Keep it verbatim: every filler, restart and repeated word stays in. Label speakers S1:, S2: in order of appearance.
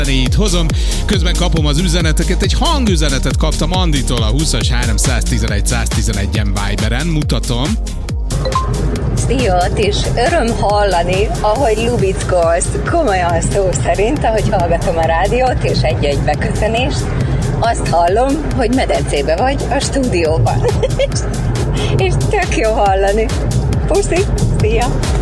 S1: Itt hozom, közben kapom az üzeneteket, egy hangüzenetet kaptam Anditól a húszas háromszáztizenegy száztizenegyen Viberen, mutatom.
S2: Szia, és öröm hallani, ahogy lubickolsz, komolyan szó szerint, ahogy hallgatom a rádiót és egy-egy beköszönést, azt hallom, hogy medencébe vagy a stúdióban. És tök jó hallani. Puszi, szia!